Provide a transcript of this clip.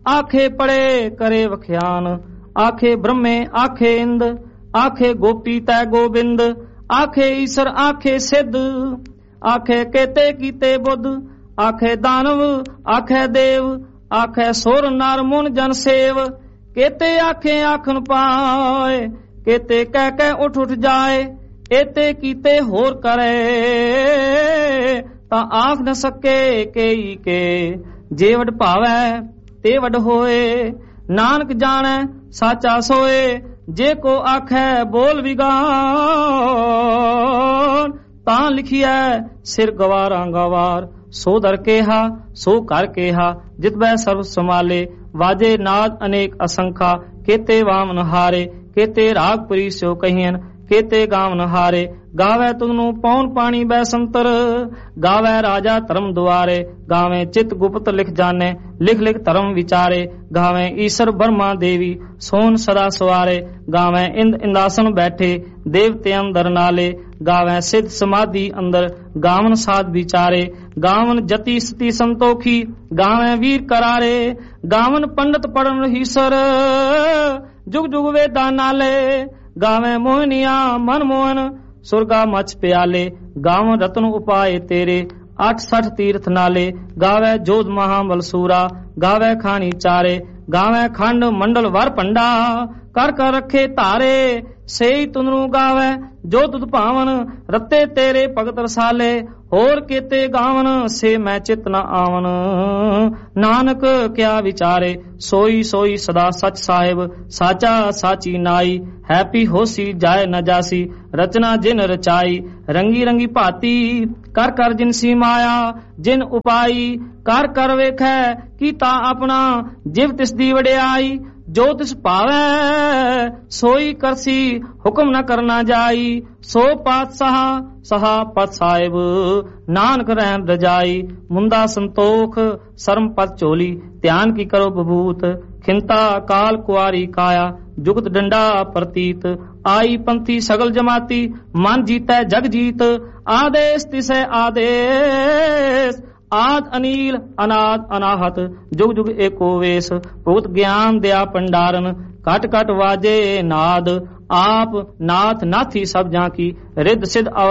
आखे पड़े करे वख्यान, आखे ब्रह्मे आखे इंद, आखे गोपी तै गोबिंद, आखे ईश्वर आखे सिद्ध, आखे केते कीते बुद्ध, आखे दानव आखे देव, आखे सुर नर मुन जन सेव, केते आखे आखन पाए, केते कह कह उठ उठ जाए, एते कीते होर करे, ता आख न सके केई के, जे वड भावै ते वड होए, नानक जाने साचा सोए, जे को आखे बोल विगान, तां लिखिए सिर गवारा गवार, सो दर केहा सो कर केहा, जितबै सर्व समाले, वाजे नाद अनेक असंखा, केते वामन हारे, केते रागपुरी स्यो कहियन, केते गावन हारे, गावे तुगनु पौन पानी बैसंतर, गावे राजा धर्म दुआरे, गावे चित गुप्त लिख जाने, लिख लिख धर्म विचारे, गावे ईश्वर ब्रह्मा देवी सोन सदा सवारे, गावे इंद इंदासन बैठे देवते अंदर नाले, गावे सिद्ध समाधि अंदर, गावन साध विचारे, गावन जति स्ति संतोखी, गावे वीर करारे, गावन पंडित पढ़न ईश्वर, जुग जुग वेदा नाले, गावे मोहनिया मन मोहन, सुरगा मच प्याले, गावन रत्न उपाय तेरे, 68 तीर्थ नाले, गावे जोध महाबल सूरा, गावे खानी चारे, गावे खंड मंडल वर पंडा, कर कर रखे तारे, सेई तुनरू गावे जो तुद भावन, रत्ते तेरे भगत रसाले, होर केते गावन से मैं चित न आवन, नानक क्या विचारे, सोई सोई सदा सच साहिब, साचा साची नाई, हैपी होसी जाए न जासी, रचना जिन रचाई, रंगी रंगी भाती, कर कर जिनसी माया, जिन उपाई, कर कर वेखै कीता अपना, जिव तिस दी वडियाई, जो तिस पावै सोई करसी, हुक्म न करना जाई, सो पातशाह सहा पत साहिब, नानक रहम रजाई, मुंदा संतोख शर्म पत चोली, ध्यान की करो बबूत, खिंता काल कुआरी काया, जुगत डंडा प्रतीत, आई पंथी सगल जमाती, मन जीतै जग जीत, आदेश तिसै आदेश, आद अनील अनाद अनाहत, जुग जुग एको वेश, भूत ज्ञान दया पंडारन, कट कट वाजे नाद, आप नाथ नाथी सब जाकी, रिद्ध सिद्ध